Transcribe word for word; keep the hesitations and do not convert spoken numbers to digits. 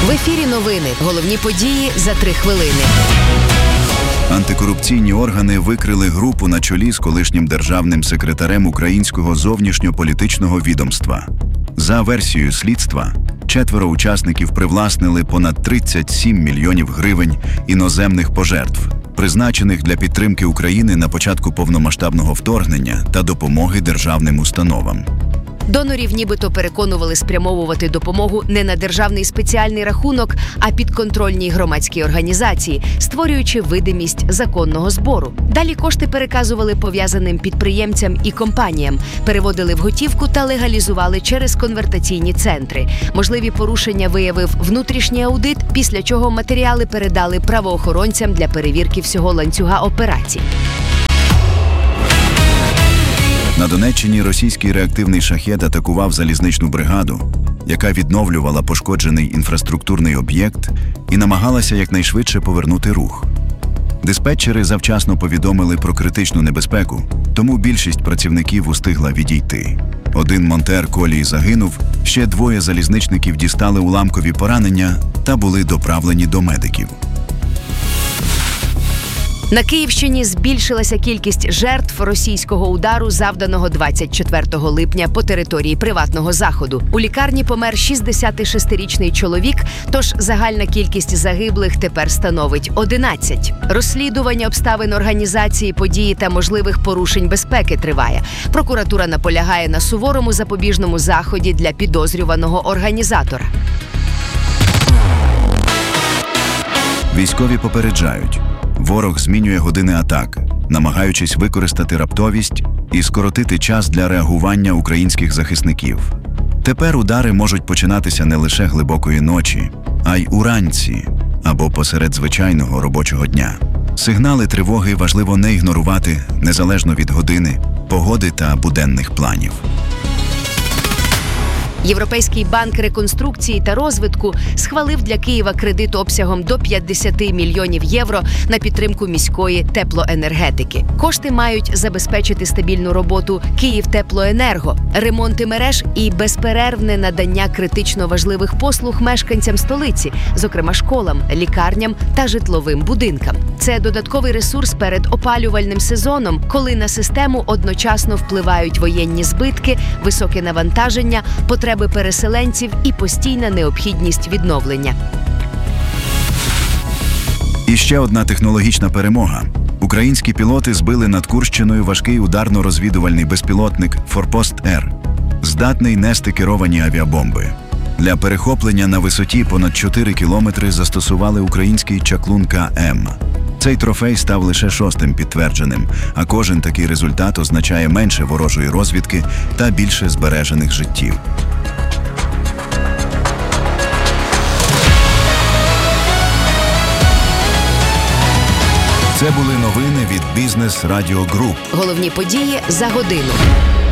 В ефірі новини. Головні події за три хвилини. Антикорупційні органи викрили групу на чолі з колишнім державним секретарем українського зовнішньополітичного відомства. За версією слідства, четверо учасників привласнили понад тридцять сім мільйонів гривень іноземних пожертв, призначених для підтримки України на початку повномасштабного вторгнення та допомоги державним установам. Донорів нібито переконували спрямовувати допомогу не на державний спеціальний рахунок, а підконтрольній громадській організації, створюючи видимість законного збору. Далі кошти переказували пов'язаним підприємцям і компаніям, переводили в готівку та легалізували через конвертаційні центри. Можливі порушення виявив внутрішній аудит, після чого матеріали передали правоохоронцям для перевірки всього ланцюга операцій. На Донеччині російський реактивний шахед атакував залізничну бригаду, яка відновлювала пошкоджений інфраструктурний об'єкт і намагалася якнайшвидше повернути рух. Диспетчери завчасно повідомили про критичну небезпеку, тому більшість працівників устигла відійти. Один монтер колії загинув, ще двоє залізничників дістали уламкові поранення та були доправлені до медиків. На Київщині збільшилася кількість жертв російського удару, завданого двадцять четвертого липня по території приватного заходу. У лікарні помер шістдесятишестирічний чоловік, тож загальна кількість загиблих тепер становить одинадцять. Розслідування обставин організації події та можливих порушень безпеки триває. Прокуратура наполягає на суворому запобіжному заході для підозрюваного організатора. Військові попереджають. Ворог змінює години атак, намагаючись використати раптовість і скоротити час для реагування українських захисників. Тепер удари можуть починатися не лише глибокої ночі, а й уранці або посеред звичайного робочого дня. Сигнали тривоги важливо не ігнорувати, незалежно від години, погоди та буденних планів. Європейський банк реконструкції та розвитку схвалив для Києва кредит обсягом до п'ятдесят мільйонів євро на підтримку міської теплоенергетики. Кошти мають забезпечити стабільну роботу «Київтеплоенерго», ремонти мереж і безперервне надання критично важливих послуг мешканцям столиці, зокрема школам, лікарням та житловим будинкам. Це додатковий ресурс перед опалювальним сезоном, коли на систему одночасно впливають воєнні збитки, високе навантаження, потреби переселенців і постійна необхідність відновлення. І ще одна технологічна перемога. Українські пілоти збили над Курщиною важкий ударно-розвідувальний безпілотник «Форпост-Р», здатний нести керовані авіабомби. Для перехоплення на висоті понад чотири кілометри застосували український чаклун К М. Цей трофей став лише шостим підтвердженим, а кожен такий результат означає менше ворожої розвідки та більше збережених життів. Це були новини від Бізнес Радіо Груп. Головні події за годину.